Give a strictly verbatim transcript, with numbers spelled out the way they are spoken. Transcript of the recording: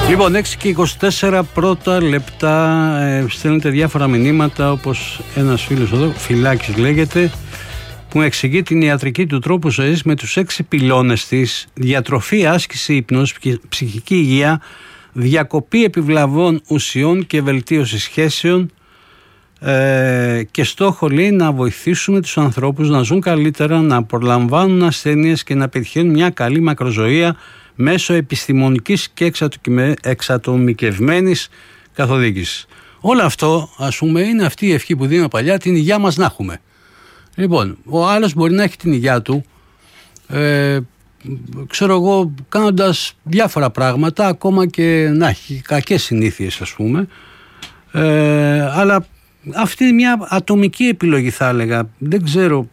Λοιπόν, έξι και είκοσι τέσσερα πρώτα λεπτά, ε, στέλνετε διάφορα μηνύματα, όπως ένας φίλος εδώ, Φυλάκης λέγεται, που εξηγεί την ιατρική του τρόπου ζωής με τους έξι πυλώνες της: διατροφή, άσκηση, ύπνος, ψυχική υγεία, διακοπή επιβλαβών ουσιών και βελτίωση σχέσεων, ε, και στόχο λέει να βοηθήσουμε τους ανθρώπους να ζουν καλύτερα, να προλαμβάνουν ασθένειες και να πετυχαίνουν μια καλή μακροζωία μέσω επιστημονικής και εξατομικευμένης καθοδήγησης. Όλο αυτό, ας πούμε, είναι αυτή η ευχή που δίνω παλιά, την υγεία μας να έχουμε. Λοιπόν, ο άλλος μπορεί να έχει την υγεία του, ε, ξέρω εγώ, κάνοντας διάφορα πράγματα, ακόμα και να έχει κακές συνήθειες, ας πούμε, ε, αλλά αυτή είναι μια ατομική επιλογή, θα έλεγα. Δεν ξέρω